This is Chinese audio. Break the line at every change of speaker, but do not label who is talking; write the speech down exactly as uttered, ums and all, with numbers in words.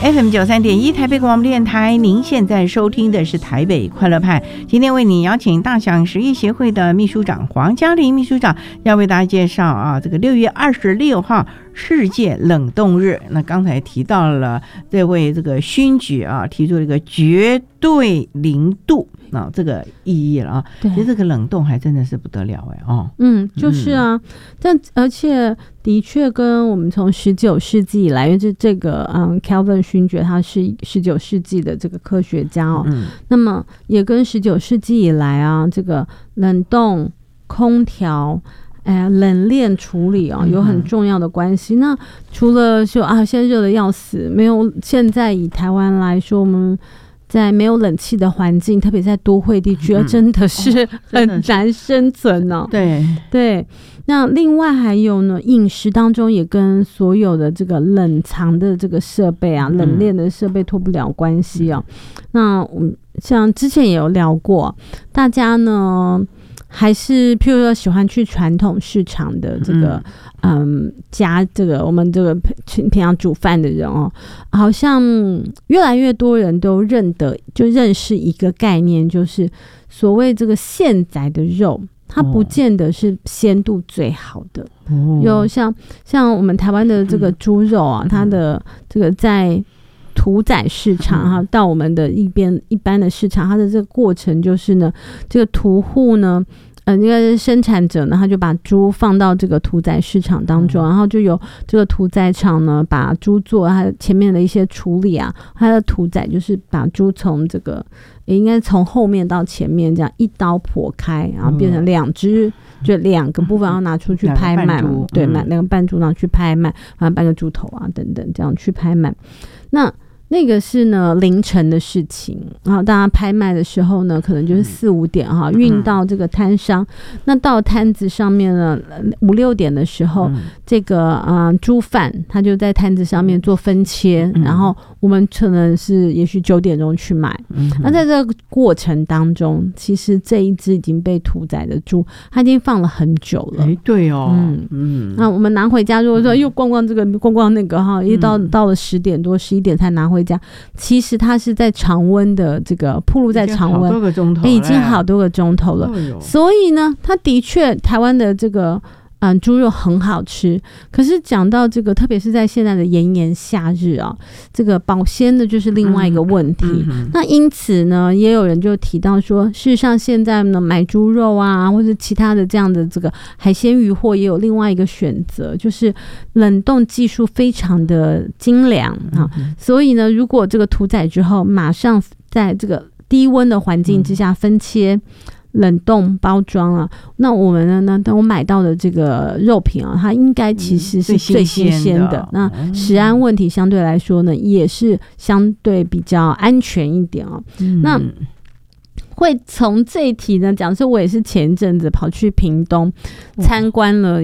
F M 九三点一台北广播电台，您现在收听的是台北快乐派。今天为你邀请大想实业协会的秘书长黄嘉玲秘书长，要为大家介绍啊，这个六月二十六号世界冷冻日。那刚才提到了这位这个勋爵啊，提出了一个绝对零度。啊，这个意义了啊！其实这个冷冻还真的是不得了哎哦，
嗯，就是啊，嗯、但而且的确跟我们从十九世纪以来，因为这这个嗯 ，Kelvin 勋爵他是十九世纪的这个科学家哦，嗯、那么也跟十九世纪以来啊，这个冷冻、空调。哎，冷链处理啊、哦，有很重要的关系。嗯、那除了说啊，现在热的要死，没有现在以台湾来说，我们。在没有冷气的环境，特别在都会地区，嗯、真的是很难生存哦。
对
对，那另外还有呢，饮食当中也跟所有的这个冷藏的这个设备啊、嗯、冷链的设备脱不了关系哦。嗯、那我们像之前也有聊过，大家呢还是譬如说喜欢去传统市场的这个。嗯嗯，家这个我们这个平常煮饭的人哦，好像越来越多人都认得，就认识一个概念，就是所谓这个现宰的肉，它不见得是鲜度最好的。哦、有像像我们台湾的这个猪肉啊，嗯、它的这个在屠宰市场哈，到我们的一边一般的市场，它的这个过程就是呢，这个屠户呢。呃，那个生产者呢，他就把猪放到这个屠宰市场当中，嗯、然后就有这个屠宰场呢，把猪做它前面的一些处理啊，它的屠宰就是把猪从这个也应该从后面到前面这样一刀剖开，然后变成两只，嗯、就两个部分要拿出去拍卖嘛，对，买两个半猪拿去拍卖，然后半个猪头啊等等这样去拍卖，那。那个是呢凌晨的事情，然后大家拍卖的时候呢，可能就是四五点哈，运到这个摊商，嗯、那到摊子上面呢，五六点的时候，嗯、这个啊猪贩他就在摊子上面做分切，嗯、然后我们可能是也许九点钟去买，嗯、那在这个过程当中，其实这一只已经被屠宰的猪，它已经放了很久了。
哎，对哦，
嗯嗯，那我们拿回家，如果说又逛逛这个逛逛那个哈，一到到了十点多十一点才拿回。回家，其实它是在常温的这个暴露在常温，已经好多个钟头了。哎、所以呢，它的确台湾的这个嗯猪肉很好吃。可是讲到这个，特别是在现在的炎炎夏日啊，这个保鲜的就是另外一个问题。嗯嗯、那因此呢，也有人就提到说，事实上现在呢买猪肉啊，或者其他的这样的这个海鲜鱼货，也有另外一个选择，就是冷冻技术非常的精良啊。嗯、所以呢，如果这个屠宰之后，马上在这个低温的环境之下分切。嗯冷冻包装啊，那我们呢？呢，当我买到的这个肉品啊，它应该其实是最新鲜的。嗯、那食安问题相对来说呢，也是相对比较安全一点哦。嗯、那会从这一题呢讲，是我也是前一阵子跑去屏东参观了